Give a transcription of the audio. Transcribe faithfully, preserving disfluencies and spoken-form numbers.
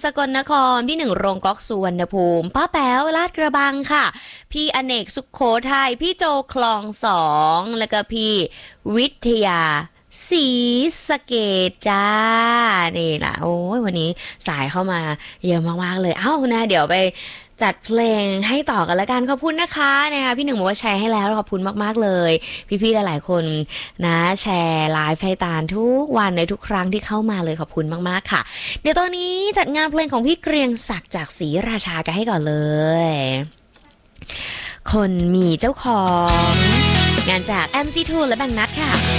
สกลนครพี่หนึ่งโรงก๊อกสุวรรณภูมิป้าแป๋วลาดกระบังค่ะพี่อเนกสุขโขทัยพี่โจคลองสองแล้วก็พี่วิทยาสีสะเกดจ้านี่ล่ะโอ้ยวันนี้สายเข้ามาเยอะมากๆเลยเอ้านะเดี๋ยวไปจัดเพลงให้ต่อกันละกันขอบคุณนะคะนะคะพี่หนึ่งบอกว่าแชร์ให้แล้วขอบคุณมากๆเลยพี่ๆหลายๆคนนะแชร์ไลฟ์ให้ตาลทุกวันในทุกครั้งที่เข้ามาเลยขอบคุณมากๆค่ะเดี๋ยวตอนนี้จัดงานเพลงของพี่เกรียงศักดิ์จากศรีราชากันให้ก่อนเลยคนมีเจ้าของงานจาก เอ็ม ซี ทู และแบงค์นัทค่ะ